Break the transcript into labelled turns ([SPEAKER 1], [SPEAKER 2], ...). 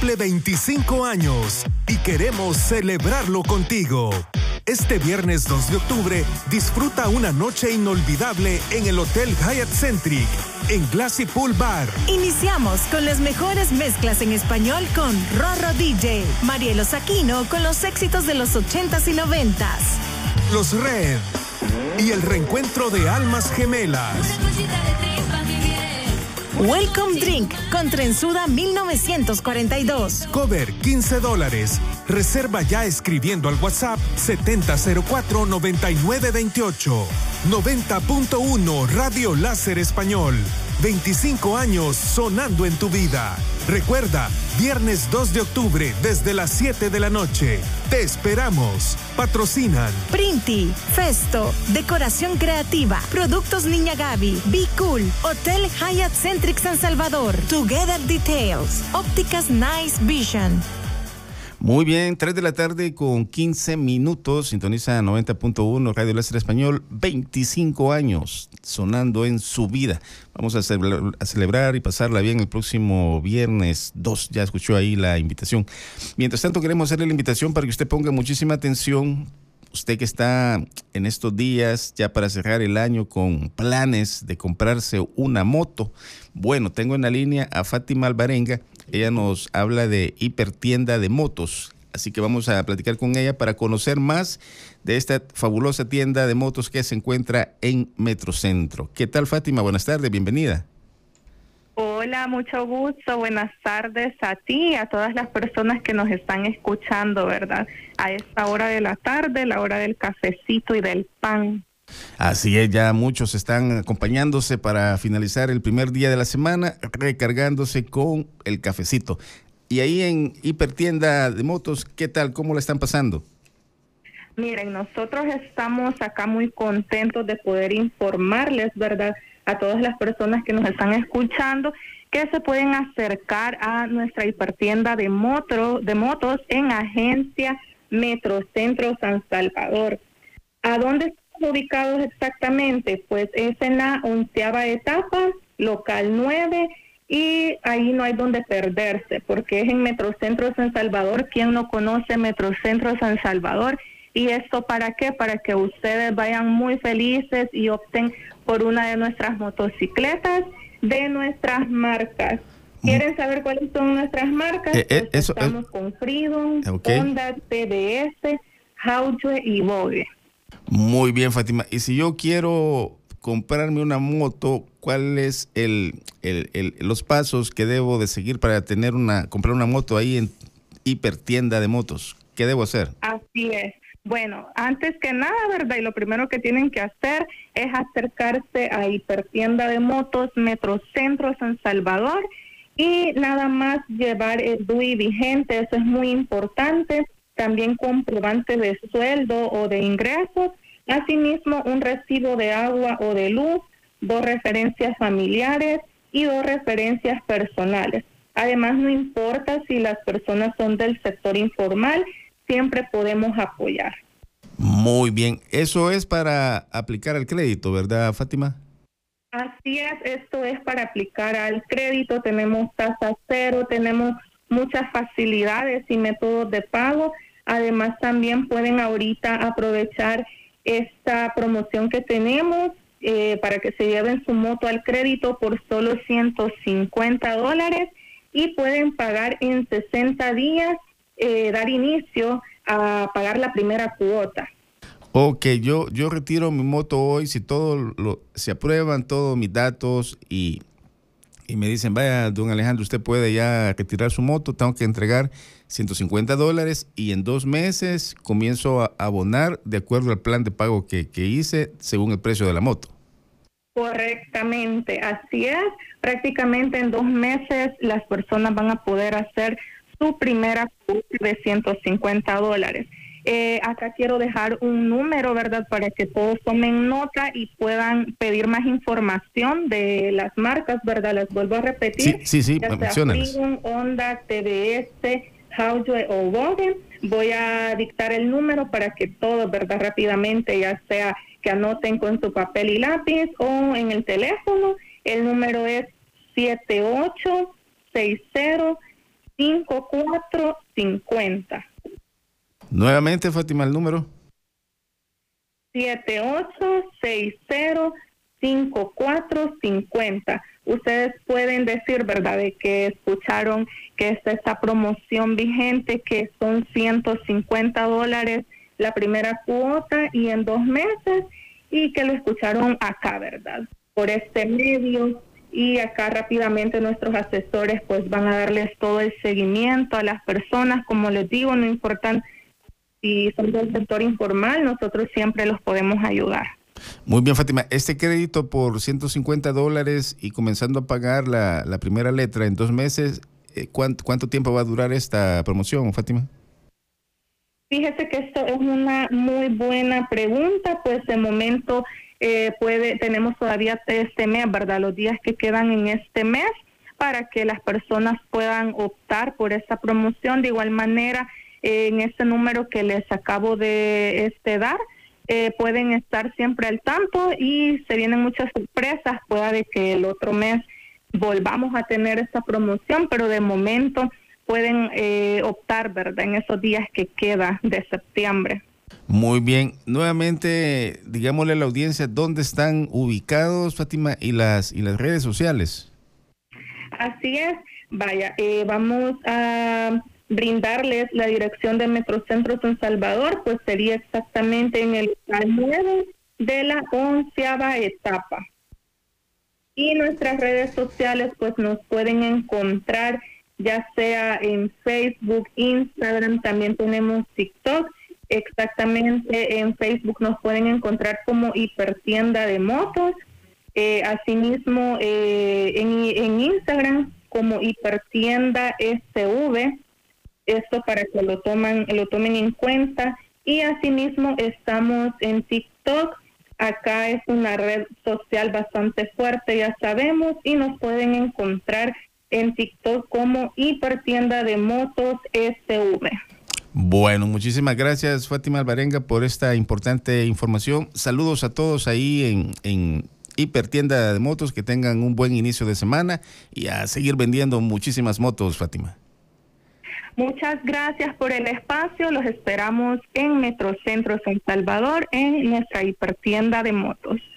[SPEAKER 1] cumple 25 años y queremos celebrarlo contigo. Este viernes 2 de octubre, disfruta una noche inolvidable en el Hotel Hyatt Centric, en Glassy Pool Bar.
[SPEAKER 2] Iniciamos con las mejores mezclas en español con Rorro DJ, Marielo Saquino con los éxitos de los 80s y 90s.
[SPEAKER 1] Los Red y el reencuentro de almas gemelas.
[SPEAKER 2] Welcome Drink con Trenzuda 1942.
[SPEAKER 1] Cover $15. Reserva ya escribiendo al WhatsApp 7004-9928. 90.1 Radio Láser Español. 25 años sonando en tu vida. Recuerda, viernes 2 de octubre desde las 7 de la noche. Te esperamos. Patrocinan
[SPEAKER 2] Printi, Festo, Decoración Creativa, Productos Niña Gaby, Be Cool, Hotel Hyatt Centric San Salvador, Together Details, Ópticas Nice Vision.
[SPEAKER 3] Muy bien, 3 de la tarde con 15 minutos, sintoniza 90.1 Radio Láser Español, 25 años sonando en su vida. Vamos a celebrar y pasarla bien el próximo viernes 2, ya escuchó ahí la invitación. Mientras tanto, queremos hacerle la invitación para que usted ponga muchísima atención. Usted que está en estos días ya para cerrar el año con planes de comprarse una moto. Bueno, tengo en la línea a Fátima Alvarenga. Ella nos habla de Hipertienda de Motos. Así que vamos a platicar con ella para conocer más de esta fabulosa tienda de motos que se encuentra en Metrocentro. ¿Qué tal, Fátima? Buenas tardes, bienvenida.
[SPEAKER 4] Hola, mucho gusto. Buenas tardes a ti y a todas las personas que nos están escuchando, ¿verdad? A esta hora de la tarde, la hora del cafecito y del pan.
[SPEAKER 3] Así es, ya muchos están acompañándose para finalizar el primer día de la semana, recargándose con el cafecito. Y ahí en Hipertienda de Motos, ¿qué tal? ¿Cómo la están pasando?
[SPEAKER 4] Miren, nosotros estamos acá muy contentos de poder informarles, ¿verdad?, a todas las personas que nos están escuchando, que se pueden acercar a nuestra hipertienda de motos en Agencia Metrocentro San Salvador. ¿A dónde estamos ubicados exactamente? Pues es en la 11ª etapa, local 9, y ahí no hay donde perderse, porque es en Metrocentro San Salvador. ¿Quién no conoce Metrocentro San Salvador? ¿Y esto para qué? Para que ustedes vayan muy felices y opten por una de nuestras motocicletas de nuestras marcas. ¿Quieren saber cuáles son nuestras marcas? Estamos con Freedom, Honda, TBS, Haujue y Vogue.
[SPEAKER 3] Muy bien, Fátima. Y si yo quiero comprarme una moto, ¿cuáles los pasos que debo de seguir para comprar una moto ahí en Hipertienda de Motos? ¿Qué debo hacer?
[SPEAKER 4] Así es. Bueno, antes que nada, ¿verdad? Y lo primero que tienen que hacer es acercarse a Hipertienda de Motos Metrocentro San Salvador y nada más llevar el DUI vigente, eso es muy importante. También comprobante de sueldo o de ingresos. Asimismo, un recibo de agua o de luz, 2 referencias familiares y 2 referencias personales. Además, no importa si las personas son del sector informal, siempre podemos apoyar.
[SPEAKER 3] Muy bien. Eso es para aplicar al crédito, ¿verdad, Fátima?
[SPEAKER 4] Así es, esto es para aplicar al crédito. Tenemos tasa cero, tenemos muchas facilidades y métodos de pago. Además, también pueden ahorita aprovechar esta promoción que tenemos para que se lleven su moto al crédito por solo $150 y pueden pagar en 60 días. Dar inicio a pagar la primera cuota.
[SPEAKER 3] Ok, yo retiro mi moto hoy, si se aprueban todos mis datos y me dicen, vaya, don Alejandro, usted puede ya retirar su moto, tengo que entregar $150 y en 2 meses comienzo a abonar de acuerdo al plan de pago que hice según el precio de la moto.
[SPEAKER 4] Correctamente, así es. Prácticamente en 2 meses las personas van a poder hacer su primera cuota de $150. Acá quiero dejar un número, ¿verdad?, para que todos tomen nota y puedan pedir más información de las marcas, ¿verdad? Las vuelvo a repetir.
[SPEAKER 3] Sí,
[SPEAKER 4] menciónalas. Honda, TBS, Haujue o Vogue. Voy a dictar el número para que todos, ¿verdad?, rápidamente, ya sea que anoten con su papel y lápiz o en el teléfono. El número es 7860 7860-5450.
[SPEAKER 3] Nuevamente, Fátima, el número.
[SPEAKER 4] 7860-5450. Ustedes pueden decir, ¿verdad?, de que escucharon que está esta promoción vigente, que son $150 la primera cuota y en 2 meses, y que lo escucharon acá, ¿verdad?, por este medio. Y acá rápidamente nuestros asesores pues van a darles todo el seguimiento a las personas. Como les digo, no importa si son del sector informal, nosotros siempre los podemos ayudar.
[SPEAKER 3] Muy bien, Fátima. Este crédito por $150 y comenzando a pagar la primera letra en 2 meses, ¿cuánto tiempo va a durar esta promoción, Fátima?
[SPEAKER 4] Fíjese que esto es una muy buena pregunta, pues de momento tenemos todavía este mes, ¿verdad?, los días que quedan en este mes para que las personas puedan optar por esta promoción. De igual manera, en este número que les acabo de dar, pueden estar siempre al tanto y se vienen muchas sorpresas. Pueda de que el otro mes volvamos a tener esta promoción, pero de momento pueden optar, ¿verdad?, en esos días que queda de septiembre.
[SPEAKER 3] Muy bien. Nuevamente, digámosle a la audiencia dónde están ubicados, Fátima, y las redes sociales.
[SPEAKER 4] Así es. Vaya, vamos a brindarles la dirección de Metrocentro San Salvador, pues sería exactamente en el local 9 de la 11ª etapa. Y nuestras redes sociales, pues nos pueden encontrar ya sea en Facebook, Instagram, también tenemos TikTok. Exactamente, en Facebook nos pueden encontrar como Hipertienda de Motos. Asimismo, en Instagram como Hipertienda SV. Esto para que lo tomen en cuenta. Y asimismo estamos en TikTok. Acá es una red social bastante fuerte, ya sabemos, y nos pueden encontrar en TikTok como Hipertienda de Motos SV.
[SPEAKER 3] Bueno, muchísimas gracias, Fátima Alvarenga, por esta importante información. Saludos a todos ahí en Hipertienda de Motos, que tengan un buen inicio de semana y a seguir vendiendo muchísimas motos, Fátima.
[SPEAKER 4] Muchas gracias por el espacio. Los esperamos en Metrocentro San Salvador, en nuestra Hipertienda de Motos.